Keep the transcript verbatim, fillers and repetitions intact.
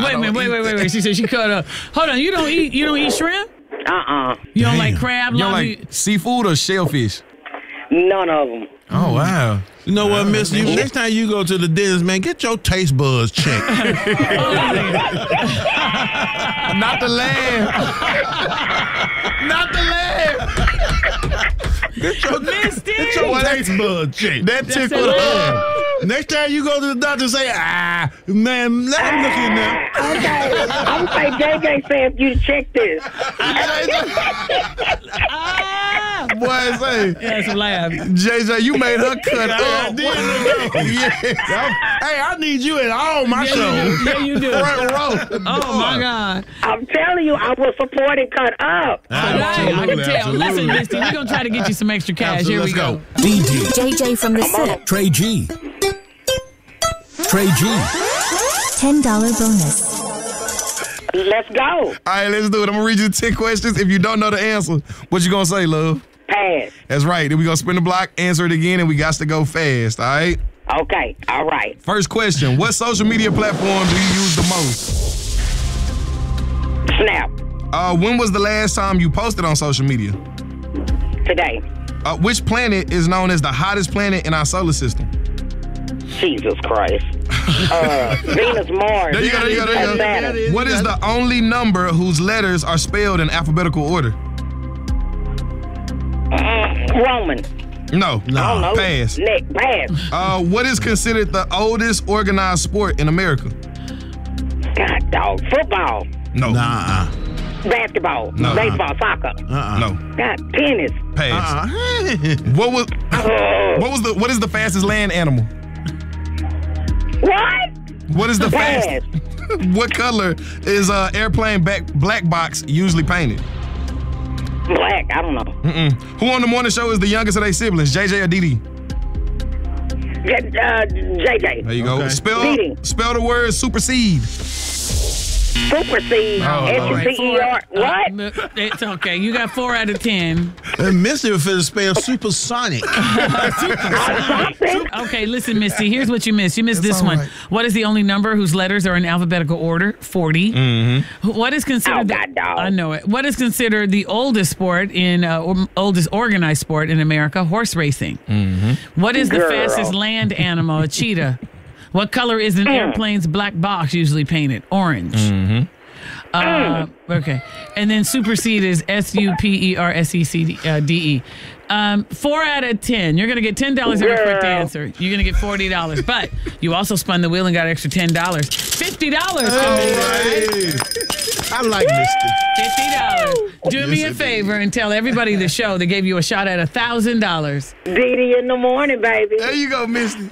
wait a minute, wait, wait, wait, wait. She said she cut up. Hold on, you don't eat you don't eat shrimp? Uh-uh. You don't Damn. like crab, You don't lobster? like seafood or shellfish? None of them. Oh, wow. You know what, Miss? You, next time you go to the dentist, man, get your taste buds checked. Not the lamb. Not the lamb. Get your, Misty! get your taste buds checked. That That's tickled a her. Next time you go to the doctor, say, ah, man, let me look in there. Okay. I'm say J J said you to check this. Ah! Boy, say, That's a laugh. J J, you made her cut I up. did, yeah. Hey, I need you at all my Yeah, shows. you do. Yeah, you do. Front row. Oh, my God. I'm telling you, I will support and cut up. Right, I can Absolutely, tell. absolutely. Listen, Misty, we're going to try to get you some extra cash. Absolutely. Here we Let's go. go. D J J J from the set. Trey G. Trey G. ten dollar bonus. Let's go. All right, let's do it. I'm going to read you ten questions. If you don't know the answer, what you going to say, love? Pass. That's right. Then we going to spin the block, answer it again, and we got to go fast, all right? Okay. All right. First question. What social media platform do you use the most? Snap. Uh, when was the last time you posted on social media? Today. Uh, which planet is known as the hottest planet in our solar system? Jesus Christ. Uh, Venus, Mars. There you go, there you go, there you go. Saturn. What is the only number whose letters are spelled in alphabetical order? Mm, Roman. No. I don't know. Pass. Nick, pass. Uh, what is considered the oldest organized sport in America? God, dog. Football. No. Nah. Basketball. No. Baseball. Soccer. Uh-uh. No. God, tennis. Pass. Uh-uh. What was Uh, what was the what is the fastest land animal? what? What is the Pass. fastest? What color is uh airplane back black box usually painted? Black. I don't know. Mm-mm. Who on the morning show is the youngest of their siblings? J J or Dee Dee? Get, uh, J J. There you go. Okay. Spell Dee Dee. spell the word supersede. Supersede. Oh, S all U right. C E R. What? Uh, it's okay. You got four out of ten. And Mister was finna spell supersonic. Something? Okay, listen, Misty. Here's what you missed. You missed this all one. right. What is the only number whose letters are in alphabetical order? forty. Mm-hmm. What is considered? Oh, the, God, dog. I know it. What is considered the oldest sport in uh, or- oldest organized sport in America? Horse racing. Mm-hmm. What is the Girl. fastest land animal? A cheetah. What color is an airplane's black box usually painted? Orange. Mm-hmm. Uh, okay. And then supersede is S U P E R S E C D E. Um, four out of ten. You're going to get ten dollars every correct Girl. answer. You're going to get forty dollars. But you also spun the wheel and got an extra ten dollars. fifty dollars. I like Mister fifty dollars. Do me a Yes, favor and tell everybody the show that gave you a shot at one thousand dollars. Dee Dee in the morning, baby. There you go, Misty.